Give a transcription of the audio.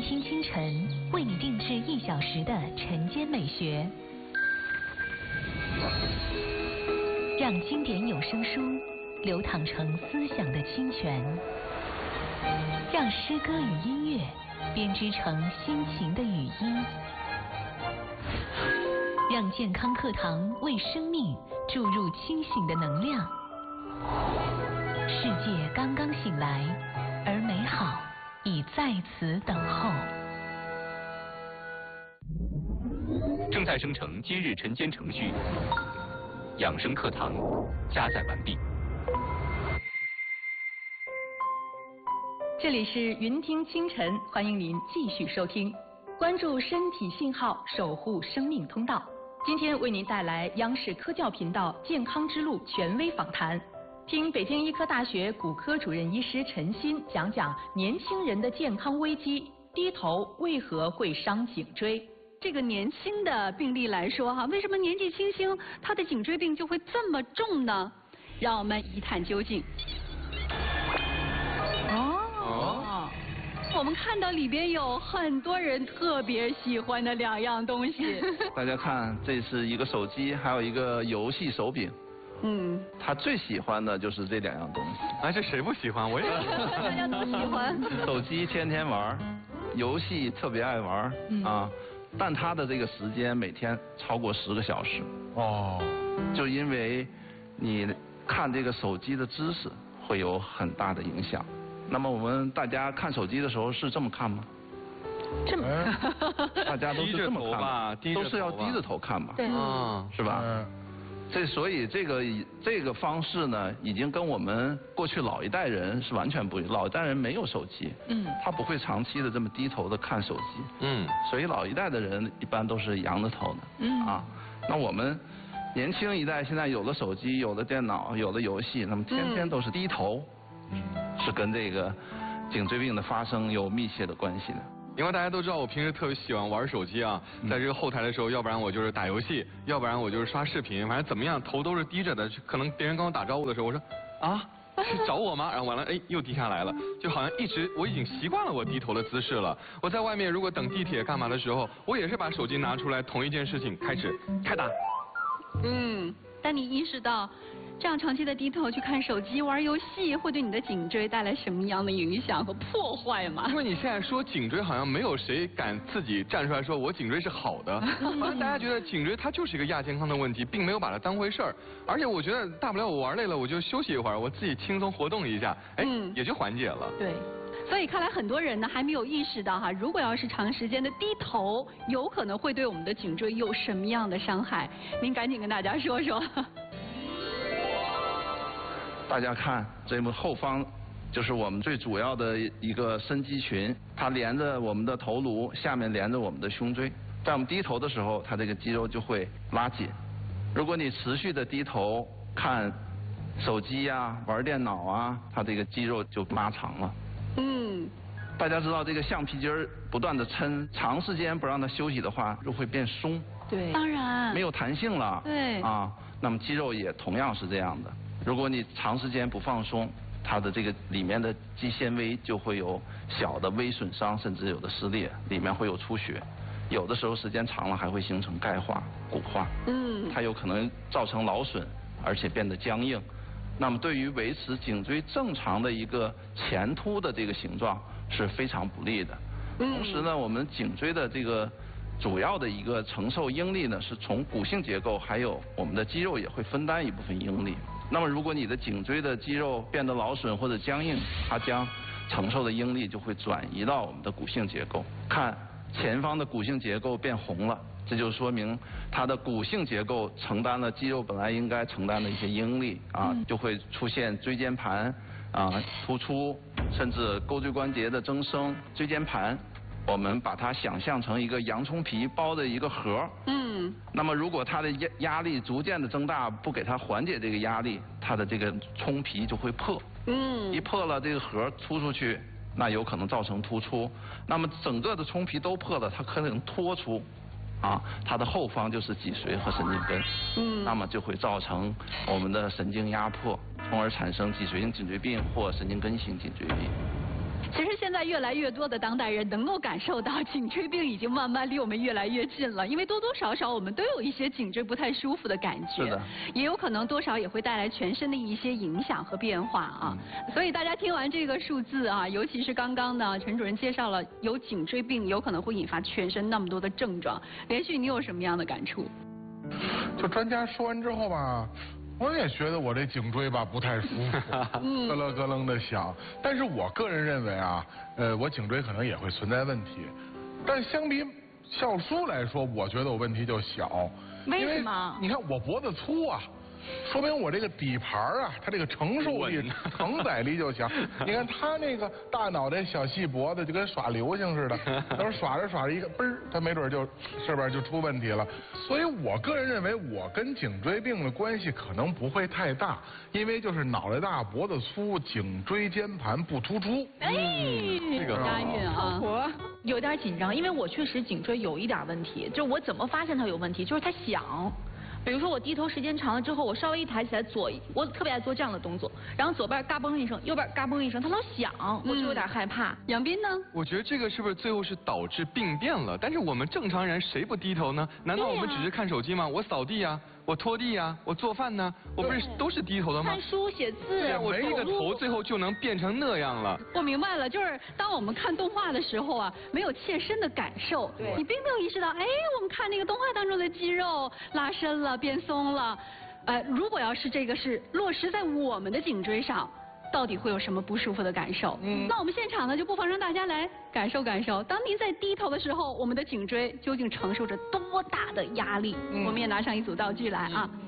星清晨为你定制1小时的晨间美学，让经典有声书流淌成思想的清泉，让诗歌与音乐编织成心情的语音，让健康课堂为生命注入清醒的能量。世界刚刚醒来，而美好已在此等候。 正在生成今日晨间程序，养生课堂加载完毕。 这里是云听清晨，欢迎您继续收听，关注身体信号，守护生命通道。今天为您带来央视科教频道健康之路权威访谈，听北京医科大学骨科主任医师陈鑫讲讲年轻人的健康危机，低头为何会伤颈椎。 这个年轻的病例来说为什么年纪轻轻他的颈椎病就会这么重呢？让我们一探究竟。我们看到里边有很多人特别喜欢的2样东西。 大家看，这是一个手机，还有一个游戏手柄。他最喜欢的就是这2样东西。 这谁不喜欢？我也喜欢。 大家都喜欢。 手机天天玩，游戏特别爱玩啊，但他的这个时间每天超过10个小时。就因为你看这个手机的姿势会有很大的影响。那么我们大家看手机的时候是这么看吗？ 这么大家都是这么看吧？都是要低着头看吧？ 对， 是吧？所以这个方式呢，已经跟我们过去老一代人是完全不一样。老一代人没有手机，他不会长期的这么低头的看手机，所以老一代的人一般都是仰着头的，那我们年轻一代现在有了手机，有了电脑，有了游戏，那么天天都是低头，是跟这个颈椎病的发生有密切的关系的。 因为大家都知道我平时特别喜欢玩手机啊，在这个后台的时候，要不然我就是打游戏，要不然我就是刷视频，反正怎么样头都是低着的。可能别人跟我打招呼的时候，我说是找我吗？然后完了又低下来了，就好像我已经习惯了我低头的姿势了。我在外面如果等地铁干嘛的时候，我也是把手机拿出来，同一件事情开打。 但你意识到这样长期的低头去看手机玩游戏会对你的颈椎带来什么样的影响和破坏吗？ 因为你现在说颈椎，好像没有谁敢自己站出来说我颈椎是好的，好像大家觉得颈椎它就是一个亚健康的问题，并没有把它当回事儿。而且我觉得大不了我玩累了我就休息一会儿，我自己轻松活动一下，也就缓解了。 对。所以看来很多人呢还没有意识到如果要是长时间的低头，有可能会对我们的颈椎有什么样的伤害。您赶紧跟大家说说。 大家看这幕后方就是我们最主要的一个伸肌群，它连着我们的头颅，下面连着我们的胸椎。在我们低头的时候，它这个肌肉就会拉紧。如果你持续的低头看手机玩电脑它这个肌肉就拉长了。大家知道这个橡皮筋不断的抻，长时间不让它休息的话，就会变松。 对，当然没有弹性了。 对那么肌肉也同样是这样的。如果你长时间不放松，它的这个里面的肌纤维就会有小的微损伤，甚至有的撕裂，里面会有出血，有的时候时间长了还会形成钙化、骨化。它有可能造成劳损，而且变得僵硬。那么对于维持颈椎正常的一个前凸的这个形状是非常不利的。同时呢，我们颈椎的这个主要的一个承受应力呢，是从骨性结构还有我们的肌肉也会分担一部分应力。那么如果你的颈椎的肌肉变得劳损或者僵硬，它将承受的应力就会转移到我们的骨性结构。看前方的骨性结构变红了，这就说明它的骨性结构承担了肌肉本来应该承担的一些应力就会出现椎间盘突出，甚至钩椎关节的增生。椎间盘我们把它想象成一个洋葱皮包的一个盒。那么如果它的压力逐渐的增大，不给它缓解这个压力，它的这个葱皮就会破。一破了，这个盒突出去，那有可能造成突出。那么整个的葱皮都破了，它可能脱出它的后方就是脊髓和神经根。那么就会造成我们的神经压迫，从而产生脊髓性颈椎病或神经根性颈椎病。 其实现在在越来越多的当代人能够感受到颈椎病已经慢慢离我们越来越近了，因为多多少少我们都有一些颈椎不太舒服的感觉， 是的， 也有可能多少也会带来全身的一些影响和变化啊。所以大家听完这个数字啊，尤其是刚刚呢，陈主任介绍了有颈椎病有可能会引发全身那么多的症状，连续你有什么样的感触？ 就专家说完之后吧，我也觉得我这颈椎吧不太舒服，咯楞咯楞的响。但是我个人认为啊，我颈椎可能也会存在问题，但相比笑叔来说，我觉得我问题就小。 为什么？ 你看我脖子粗啊。说明我这个底盘啊，它这个承受力、承载力就强。你看他那个大脑袋小细脖子，就跟耍流星似的，到时候耍着耍着一个嘣儿，他没准就是边就出问题了。所以我个人认为，我跟颈椎病的关系可能不会太大，因为就是脑袋大、脖子粗、颈椎间盘不突出。 这个押韵啊， 我有点紧张，因为我确实颈椎有一点问题，就是我怎么发现它有问题，就是它响。比如说我低头时间长了之后，我稍微一抬起来我特别爱做这样的动作，然后左边嘎嘣一声，右边嘎嘣一声，它老响，我就有点害怕。 杨斌呢？ 我觉得这个是不是最后是导致病变了？但是我们正常人谁不低头呢？难道我们只是看手机吗？我扫地呀，我拖地呀，我做饭呢，我不是都是低头的吗？ 看书写字， 对呀，我低着头最后就能变成那样了。 我明白了，就是当我们看动画的时候啊，没有切身的感受，你并没有意识到，哎，我们看那个动画当中的肌肉拉伸了，变松了。如果要是这个是落实在我们的颈椎上，到底会有什么不舒服的感受？那我们现场呢，就不妨让大家来感受感受。当您在低头的时候，我们的颈椎究竟承受着多大的压力？我们也拿上一组道具来啊。